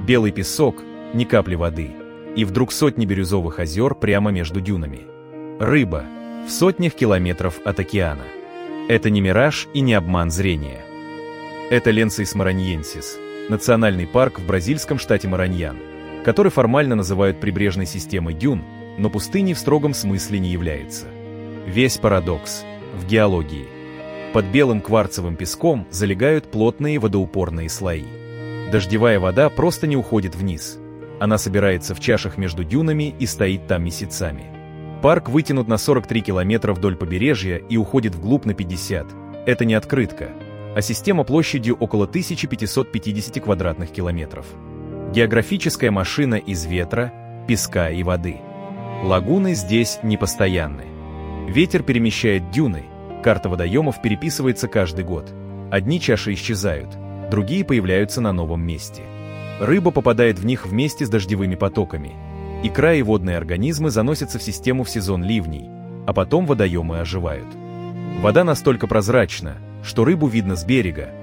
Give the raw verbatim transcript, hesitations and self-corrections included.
Белый песок, ни капли воды, и вдруг сотни бирюзовых озер прямо между дюнами. Рыба в сотнях километров от океана. Это не мираж и не обман зрения. Это Ленцис мараньенсис, национальный парк в бразильском штате Мараньян, который формально называют прибрежной системой дюн, но пустыней в строгом смысле не является. Весь парадокс в геологии. Под белым кварцевым песком залегают плотные водоупорные слои. Дождевая вода просто не уходит вниз. Она собирается в чашах между дюнами и стоит там месяцами. Парк вытянут на сорок три километра вдоль побережья и уходит вглубь на пятьдесят. Это не открытка, а система площадью около тысяча пятьсот пятьдесят квадратных километров. Географическая машина из ветра, песка и воды. Лагуны здесь непостоянны. Ветер перемещает дюны, карта водоемов переписывается каждый год. Одни чаши исчезают, другие появляются на новом месте. Рыба попадает в них вместе с дождевыми потоками. Икра и водные организмы заносятся в систему в сезон ливней, а потом водоемы оживают. Вода настолько прозрачна, что рыбу видно с берега,